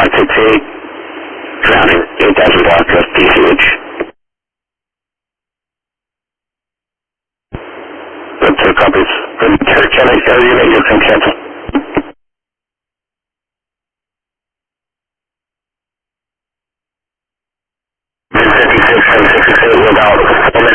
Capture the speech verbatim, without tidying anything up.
one six eight, surrounding eight thousand block of P C H. Good, two copies. Good, can I tell you that you can cancel? fifty-six, seven sixty-eight, without